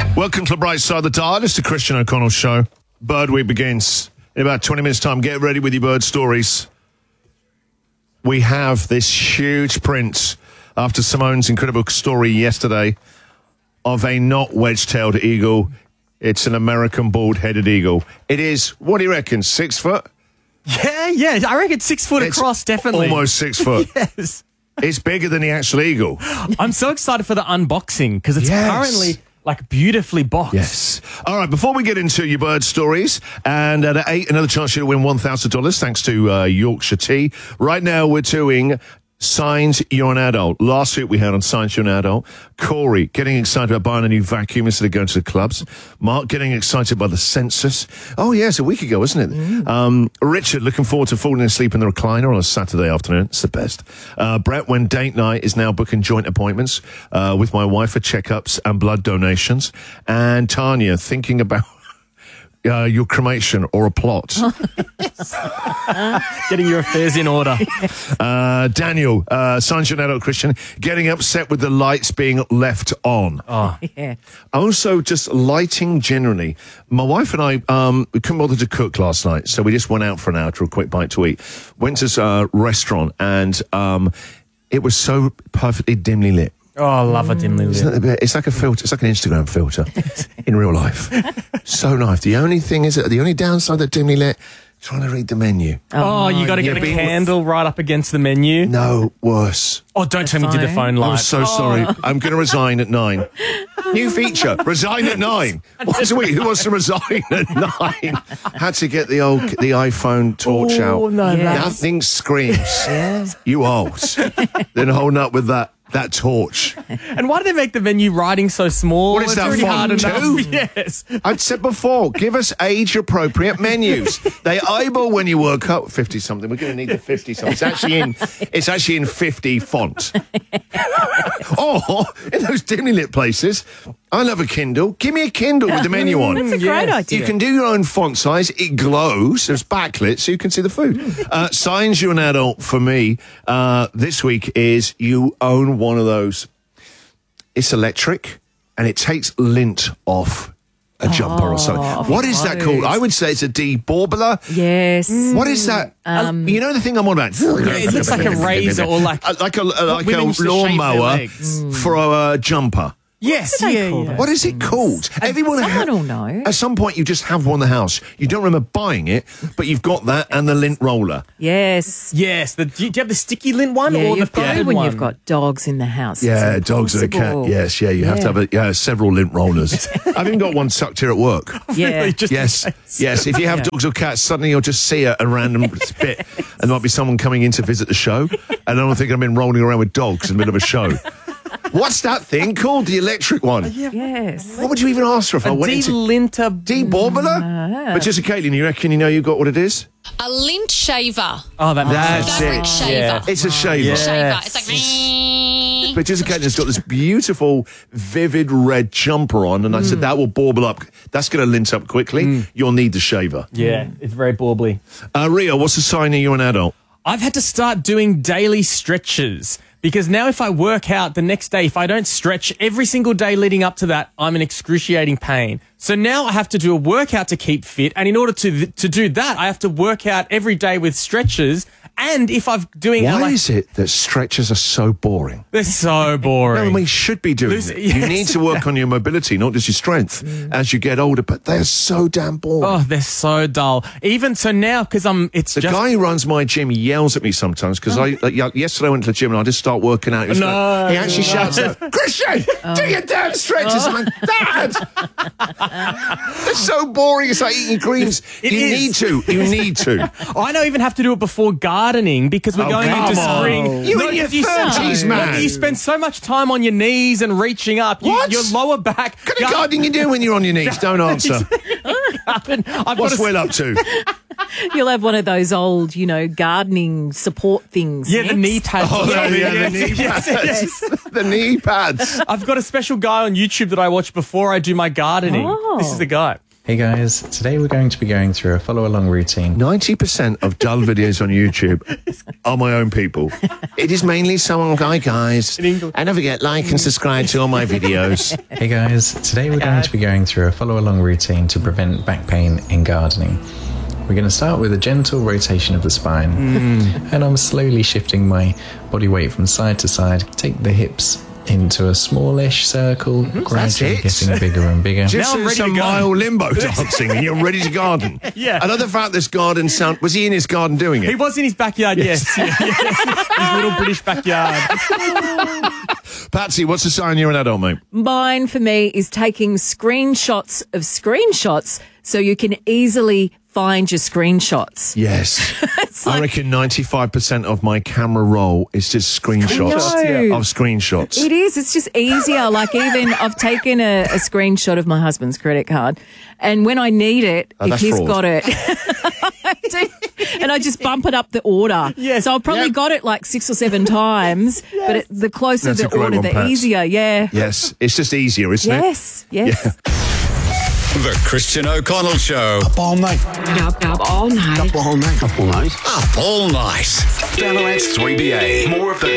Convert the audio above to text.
Welcome to the bright side of the dial. It's the Christian O'Connell Show. Bird Week begins in about 20 minutes' time. Get ready with your bird stories. We have this huge print after Simone's incredible story yesterday of a not wedge-tailed eagle. It's an American bald-headed eagle. It is, what do you reckon, 6 foot? Yeah. I reckon 6 foot across, definitely. Almost 6 foot. Yes. It's bigger than the actual eagle. I'm so excited for the unboxing because it's currently beautifully boxed. Yes. All right, before we get into your bird stories, and at 8, another chance you to win $1,000 thanks to Yorkshire Tea. Right now we're doing Signs You're an Adult. Last week we had on Signs You're an Adult Corey getting excited about buying a new vacuum instead of going to the clubs. Mark getting excited by the census. Oh, yes, a week ago, wasn't it? Richard looking forward to falling asleep in the recliner on a Saturday afternoon. It's the best. Brett, when date night is now booking joint appointments with my wife for checkups and blood donations. And Tanya thinking about your cremation or a plot. Getting your affairs in order. Daniel, Signs You're an Adult Christian, getting upset with the lights being left on. Oh. Yeah. Also, just lighting generally. My wife and I we couldn't bother to cook last night, so we just went out for an hour to a quick bite to eat. Went to a restaurant, and it was so perfectly dimly lit. Oh, I love a dimly lit. Isn't that the bit? It's like a filter. It's like an Instagram filter in real life. So nice. The only thing is that the only downside of dimly lit, trying to read the menu. Oh, you got to get the candle right up against the menu. No, worse. Oh, don't tell me you did the phone light. I'm so sorry. I'm going to resign at 9. New feature, resign at 9. Once a week, who wants to resign at 9? Had to get the iPhone torch out. No, Yes. Nothing screams. Yes. You old. Then holding up with that torch. And why do they make the menu writing so small? What is It's that, already font hard two? enough. Yes. I'd said before, give us age-appropriate menus. They eyeball when you work up 50-something. We're going to need the 50-something. It's actually in 50 font. Or, in those dimly lit places, I love a Kindle. Give me a Kindle with the menu on. That's a great idea. You can do your own font size. It glows. There's backlit so you can see the food. Signs You're an Adult for me this week is you own one of those. It's electric and it takes lint off a jumper or something. What is that called? I would say it's a debaurbler. Yes. What is that? You know the thing I'm on about? It looks like a razor or like a women used to shave their lawnmower legs. for a jumper. Yes, What do they call yeah. it? What is it called? Everyone Someone will know. At some point, you just have one in the house. You don't remember buying it, but you've got that and the lint roller. Yes. Yes. Do you have the sticky lint one Yeah, or the you've got padded it when one? you've got dogs in the house. Yeah, It's dogs and a cat. impossible. Yes, yeah, you have to have several lint rollers. I've even got one tucked here at work. Yeah. Really, just in Yes, case. yes. If you have dogs or cats, suddenly you'll just see a random bit, and there might be someone coming in to visit the show, and I'm thinking I've been rolling around with dogs in the middle of a show. What's that thing called? The electric one. Yes. What would you even ask for if I went into Delinter. debaurbler? But just Caitlin, you reckon you know you've got what it is? A lint shaver. Oh, That's Fabric it. shaver. Yeah. It's a shaver. Yeah. Shaver. It's like... But Jessica Caitlin's got this beautiful, vivid red jumper on, and I said that will bauble up. That's going to lint up quickly. You'll need the shaver. Yeah, it's very baubbly. Rio, what's the sign that you're an adult? I've had to start doing daily stretches because now if I work out the next day, if I don't stretch every single day leading up to that, I'm in excruciating pain. So now I have to do a workout to keep fit. And in order to do that, I have to work out every day with stretches. And if I'm doing Why is it that stretches are so boring? they're so boring. No, we should be doing Lucy, it. You yes. need to work on your mobility, not just your strength, as you get older. But they're so damn boring. Oh, they're so dull. Even so now, because The guy who runs my gym yells at me sometimes because yesterday I went to the gym and I just start working out. He actually shouts out, "Christian, do your damn stretches!" I'm like, "Dad, it's so boring. It's like eating greens. It You need to. I don't even have to do it before gardening because we're going come into on. spring. You Look, in your if you 30s, man. You spend so much time on your knees and reaching up. What? Your lower back. What kind of gardening you do when you're on your knees? Don't answer. What's Will up to? You'll have one of those old, gardening support things. Yeah, the knee pads. Oh, Yeah, the knee yes, pads. yes. The knee pads. I've got a special guy on YouTube that I watch before I do my gardening. Oh. This is the guy. Hey guys, today we're going to be going through a follow-along routine. 90% of dull videos on YouTube are my own people. It is mainly someone, hi guys, and don't forget, like and subscribe to all my videos. Hey guys, today we're going to be going through a follow-along routine to prevent back pain in gardening. We're going to start with a gentle rotation of the spine, and I'm slowly shifting my body weight from side to side. Take the hips into a smallish circle, gradually That's it. getting bigger and bigger. Just I'm ready some to go. mild limbo dancing and you're ready to garden. Yeah. I love the fact this garden sound... Was he in his garden doing it? He was in his backyard, yes. Yeah. His little British backyard. Patsy, what's the sign you're an adult, mate? Mine for me is taking screenshots of screenshots so you can easily find your screenshots. Yes. I like- reckon 95% of my camera roll is just screenshots I know. of screenshots. It is. It's just easier. Like even I've taken a screenshot of my husband's credit card, and when I need it, if that's he's fraud. got it, and I just bump it up the order. Yes. So I've probably Yep. got it like 6 or 7 times, but the closer That's a the great order, one, the Pats. easier. Yeah. Yes, it's just easier, isn't it? Yes. Yes. Yeah. The Christian O'Connell Show. Up all night. Up all night. Up all night. Up all night. Up all night. Down 3BA. More of the